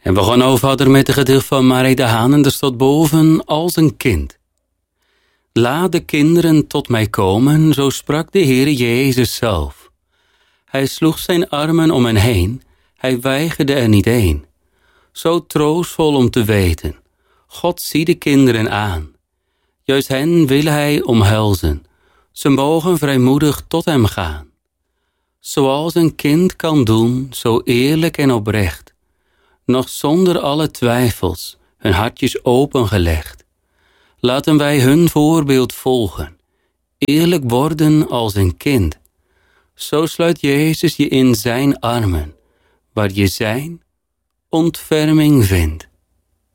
En we gaan over verder met het gedicht van Marie de Haan. En er staat boven als een kind. Laat de kinderen tot mij komen, zo sprak de Heer Jezus zelf. Hij sloeg zijn armen om hen heen, hij weigerde er niet een. Zo troostvol om te weten, God ziet de kinderen aan. Juist hen wil hij omhelzen, ze mogen vrijmoedig tot hem gaan. Zoals een kind kan doen, zo eerlijk en oprecht, nog zonder alle twijfels, hun hartjes opengelegd. Laten wij hun voorbeeld volgen, eerlijk worden als een kind. Zo sluit Jezus je in zijn armen, waar je zijn ontferming vindt.